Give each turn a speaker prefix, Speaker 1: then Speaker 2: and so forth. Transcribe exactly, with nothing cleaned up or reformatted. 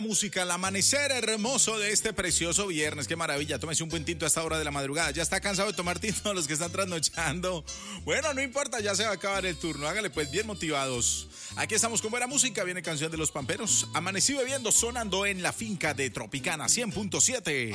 Speaker 1: Música, el amanecer hermoso de este precioso viernes. Qué maravilla, tómese un buen tinto a esta hora de la madrugada. Ya está cansado de tomar tinto los que están trasnochando. Bueno, no importa, ya se va a acabar el turno. Hágale pues, bien motivados. Aquí estamos con buena música. Viene canción de Los Pamperos. Amanecí bebiendo, sonando en la finca de Tropicana cien punto siete.